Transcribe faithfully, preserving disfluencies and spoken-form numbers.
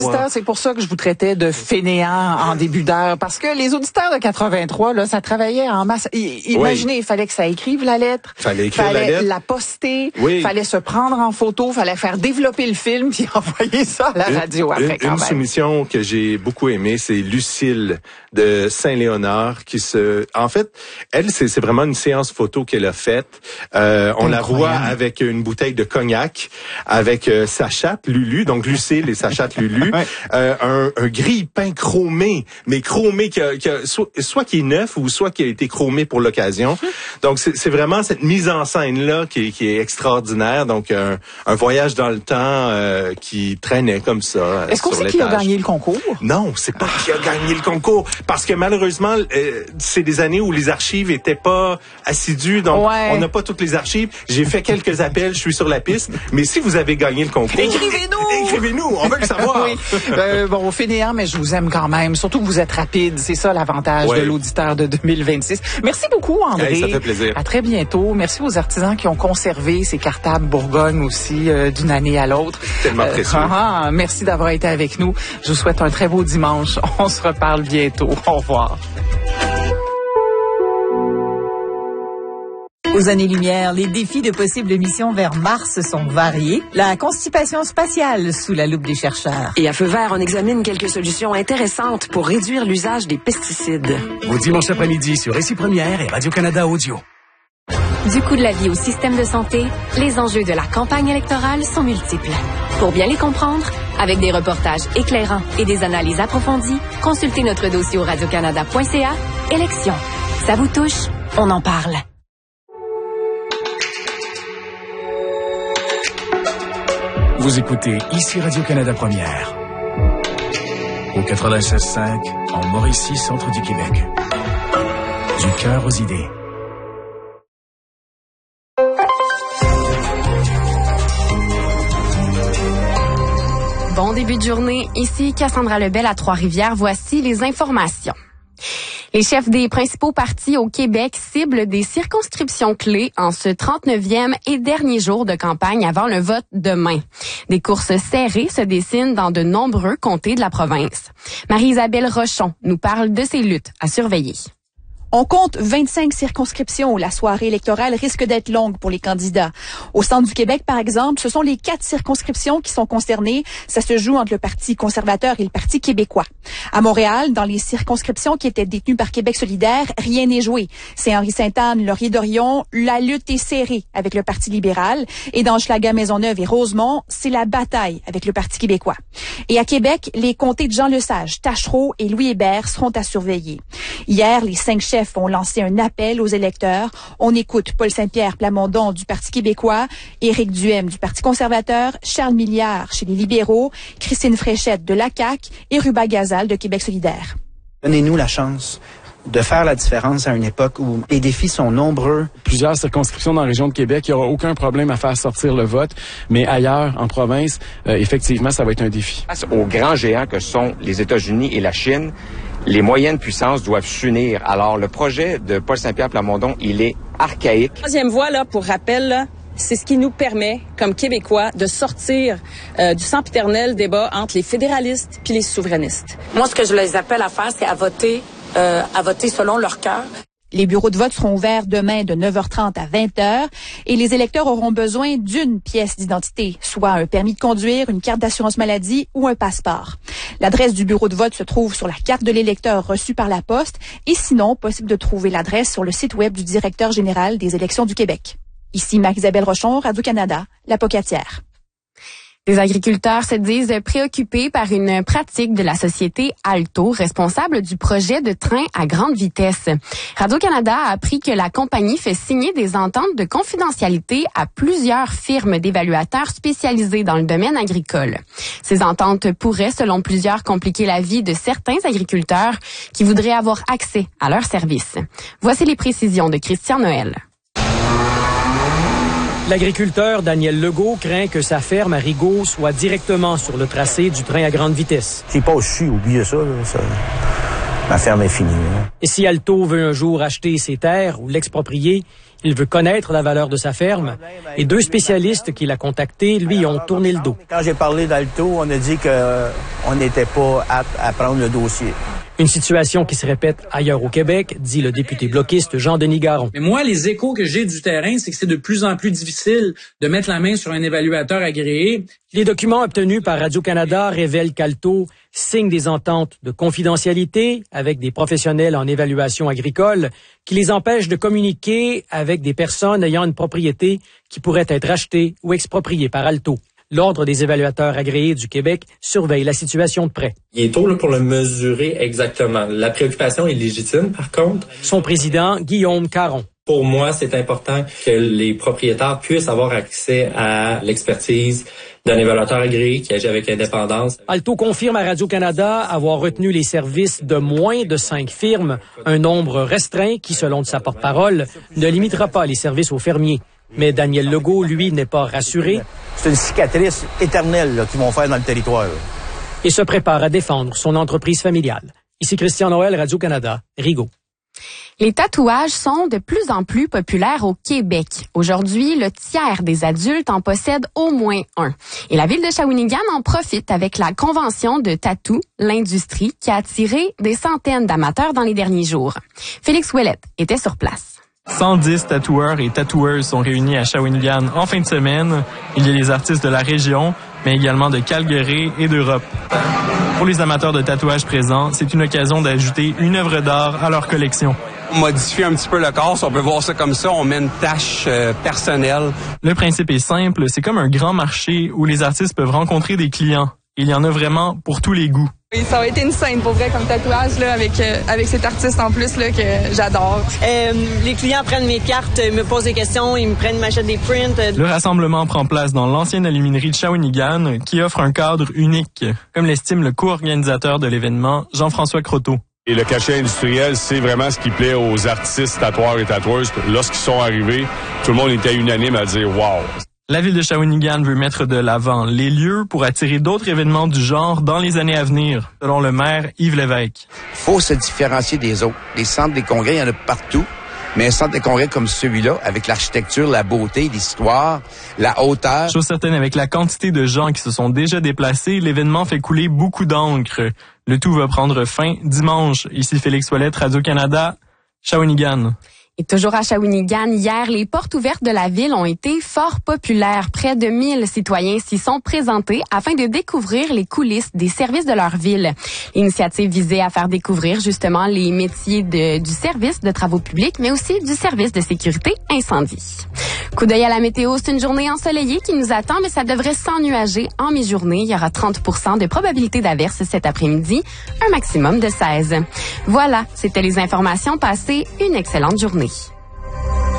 C'est pour ça que je vous traitais de fainéant en début d'heure, parce que les auditeurs de quatre-vingt-trois, là, ça travaillait en masse. I- imaginez, oui. Il fallait que ça écrive la lettre, fallait écrire fallait la lettre, la poster, oui. Fallait se prendre en photo, fallait faire développer le film puis envoyer ça à la une, radio après une, quand une même. Une soumission que j'ai beaucoup aimée, c'est Lucille de Saint-Léonard qui se, en fait, elle, c'est, c'est vraiment une séance photo qu'elle a faite. Euh, on la voit avec une bouteille de cognac, avec euh, sa chatte Lulu, donc Lucille et sa chatte Lulu. Ouais. Euh, un, un grille-pain chromé, mais chromé qui a, qui a, soit, soit qui est neuf ou soit qui a été chromé pour l'occasion. Donc c'est, c'est vraiment cette mise en scène là qui est, qui est extraordinaire. Donc un, un voyage dans le temps euh, qui traînait comme ça. Est-ce qu'on sait qui a gagné le concours? Non, c'est pas qui a gagné le concours parce que malheureusement euh, c'est des années où les archives étaient pas assidues, donc ouais. On n'a pas toutes les archives. J'ai fait quelques appels, je suis sur la piste. Mais si vous avez gagné le concours, écrivez-nous, écrivez-nous, on veut le savoir. Oui. Euh, bon, fainéant, mais je vous aime quand même. Surtout que vous êtes rapide. C'est ça l'avantage ouais. de l'auditeur de deux mille vingt-six. Merci beaucoup, André. Hey, ça fait plaisir. À très bientôt. Merci aux artisans qui ont conservé ces cartables Bourgogne aussi euh, d'une année à l'autre. Tellement euh, précieux. Ah, merci d'avoir été avec nous. Je vous souhaite un très beau dimanche. On se reparle bientôt. Au revoir. Aux années-lumière, les défis de possibles missions vers Mars sont variés. La constipation spatiale sous la loupe des chercheurs. Et à Feu vert, on examine quelques solutions intéressantes pour réduire l'usage des pesticides. Au dimanche après-midi sur Ici Première et Radio-Canada Audio. Du coût de la vie au système de santé, les enjeux de la campagne électorale sont multiples. Pour bien les comprendre, avec des reportages éclairants et des analyses approfondies, consultez notre dossier au radiocanada point c a. Élections. Ça vous touche? On en parle. Vous écoutez Ici Radio-Canada Première. Au quatre-vingt-seize cinq, en Mauricie, centre du Québec. Du cœur aux idées. Bon début de journée. Ici Cassandra Lebel à Trois-Rivières. Voici les informations. Les chefs des principaux partis au Québec ciblent des circonscriptions clés en ce trente-neuvième et dernier jour de campagne avant le vote demain. Des courses serrées se dessinent dans de nombreux comtés de la province. Marie-Isabelle Rochon nous parle de ces luttes à surveiller. On compte vingt-cinq circonscriptions où la soirée électorale risque d'être longue pour les candidats. Au centre du Québec, par exemple, ce sont les quatre circonscriptions qui sont concernées. Ça se joue entre le Parti conservateur et le Parti québécois. À Montréal, dans les circonscriptions qui étaient détenues par Québec solidaire, rien n'est joué. C'est Henri-Sainte-Anne, Laurier-Dorion, la lutte est serrée avec le Parti libéral. Et dans Hochelaga-Maisonneuve et Rosemont, c'est la bataille avec le Parti québécois. Et à Québec, les comtés de Jean-Lesage, Taschereau et Louis-Hébert seront à surveiller. Hier, les cinq chefs ont lancé un appel aux électeurs. On écoute Paul Saint-Pierre Plamondon du Parti québécois, Éric Duhem du Parti conservateur, Charles Milliard chez les libéraux, Christine Fréchette de l'A C A Q et Ruba Gazal de Québec solidaire. Donnez-nous la chance de faire la différence à une époque où les défis sont nombreux. Plusieurs circonscriptions dans la région de Québec, il n'y aura aucun problème à faire sortir le vote, mais ailleurs, en province, euh, effectivement, ça va être un défi. Face aux grands géants que sont les États-Unis et la Chine, les moyennes puissances doivent s'unir. Alors, le projet de Paul Saint-Pierre Plamondon, il est archaïque. Troisième voie, là, pour rappel, là, c'est ce qui nous permet, comme Québécois, de sortir euh, du sempiternel débat entre les fédéralistes puis les souverainistes. Moi, ce que je les appelle à faire, c'est à voter, euh, à voter selon leur cœur. Les bureaux de vote seront ouverts demain de neuf heures trente à vingt heures et les électeurs auront besoin d'une pièce d'identité, soit un permis de conduire, une carte d'assurance maladie ou un passeport. L'adresse du bureau de vote se trouve sur la carte de l'électeur reçue par la poste et sinon, possible de trouver l'adresse sur le site web du directeur général des élections du Québec. Ici Marie-Isabelle Rochon, Radio-Canada, La Pocatière. Les agriculteurs se disent préoccupés par une pratique de la société Alto, responsable du projet de train à grande vitesse. Radio-Canada a appris que la compagnie fait signer des ententes de confidentialité à plusieurs firmes d'évaluateurs spécialisés dans le domaine agricole. Ces ententes pourraient, selon plusieurs, compliquer la vie de certains agriculteurs qui voudraient avoir accès à leurs services. Voici les précisions de Christian Noël. L'agriculteur Daniel Legault craint que sa ferme à Rigaud soit directement sur le tracé du train à grande vitesse. C'est pas aussi, oubliez ça, là, ça. Ma ferme est finie. Là. Et si Alto veut un jour acheter ses terres ou l'exproprier, Il veut connaître la valeur de sa ferme et deux spécialistes qu'il a contactés lui ont tourné le dos. Quand j'ai parlé d'Alto, on a dit qu'on n'était pas apte à prendre le dossier. Une situation qui se répète ailleurs au Québec, dit le député bloquiste Jean-Denis Garon. Mais moi, les échos que j'ai du terrain, c'est que c'est de plus en plus difficile de mettre la main sur un évaluateur agréé. Les documents obtenus par Radio-Canada révèlent qu'Alto signe des ententes de confidentialité avec des professionnels en évaluation agricole qui les empêchent de communiquer avec des personnes ayant une propriété qui pourrait être achetée ou expropriée par Alto. L'Ordre des évaluateurs agréés du Québec surveille la situation de près. Il est tôt là, pour le mesurer exactement. La préoccupation est légitime, par contre. Son président, Guillaume Caron. Pour moi, c'est important que les propriétaires puissent avoir accès à l'expertise d'un évaluateur agréé qui agit avec indépendance. Alto confirme à Radio-Canada avoir retenu les services de moins de cinq firmes, un nombre restreint qui, selon sa porte-parole, ne limitera pas les services aux fermiers. Mais Daniel Legault, lui, n'est pas rassuré. C'est une cicatrice éternelle là, qu'ils vont faire dans le territoire. Là. Et se prépare à défendre son entreprise familiale. Ici Christian Noël, Radio-Canada, Rigaud. Les tatouages sont de plus en plus populaires au Québec. Aujourd'hui, le tiers des adultes en possèdent au moins un. Et la ville de Shawinigan en profite avec la convention de tatou, l'industrie, qui a attiré des centaines d'amateurs dans les derniers jours. Félix Ouellette était sur place. cent dix tatoueurs et tatoueuses sont réunis à Shawinigan en fin de semaine. Il y a les artistes de la région, mais également de Calgary et d'Europe. Pour les amateurs de tatouage présents, c'est une occasion d'ajouter une œuvre d'art à leur collection. On modifie un petit peu le corps, si on peut voir ça comme ça, on met une tâche euh, personnelle. Le principe est simple, c'est comme un grand marché où les artistes peuvent rencontrer des clients. Il y en a vraiment pour tous les goûts. Oui, ça a été une scène pour vrai comme tatouage là, avec euh, avec cet artiste en plus là que j'adore. Euh, les clients prennent mes cartes, me posent des questions, ils me prennent, m'achètent des prints. Le rassemblement prend place dans l'ancienne aluminerie de Shawinigan qui offre un cadre unique, comme l'estime le co-organisateur de l'événement, Jean-François Croteau. Et le cachet industriel, c'est vraiment ce qui plaît aux artistes tatoueurs et tatoueuses. Lorsqu'ils sont arrivés, tout le monde était unanime à dire « wow ». La ville de Shawinigan veut mettre de l'avant les lieux pour attirer d'autres événements du genre dans les années à venir, selon le maire Yves Lévesque. Il faut se différencier des autres. Les centres des congrès, il y en a partout. Mais un centre de congrès comme celui-là, avec l'architecture, la beauté, l'histoire, la hauteur... Chose certaine, avec la quantité de gens qui se sont déjà déplacés, l'événement fait couler beaucoup d'encre. Le tout va prendre fin dimanche. Ici Félix Ouellette, Radio-Canada, Shawinigan. Et toujours à Shawinigan, hier, les portes ouvertes de la ville ont été fort populaires. Près de mille citoyens s'y sont présentés afin de découvrir les coulisses des services de leur ville. L'initiative visait à faire découvrir justement les métiers de, du service de travaux publics, mais aussi du service de sécurité incendie. Coup d'œil à la météo, c'est une journée ensoleillée qui nous attend, mais ça devrait s'ennuager en mi-journée. Il y aura trente pour cent de probabilité d'averse cet après-midi, un maximum de seize. Voilà, c'était les informations. Passez une excellente journée.